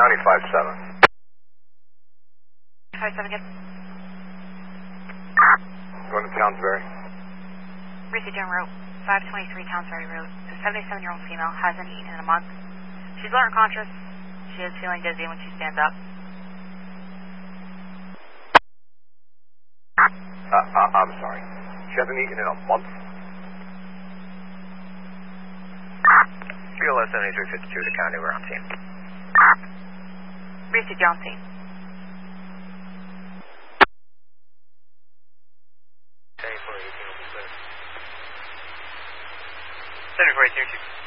County 57. 57 again. Going to Townsbury. Receive Jim Road, 523 Townsbury Road. A 77-year-old female hasn't eaten in a month. She's lower conscious. She is feeling dizzy when she stands up. I'm sorry. She hasn't eaten in a month? BLS 7352 to County, we're on scene. Receive John scene. 7418 will be clear. 7418.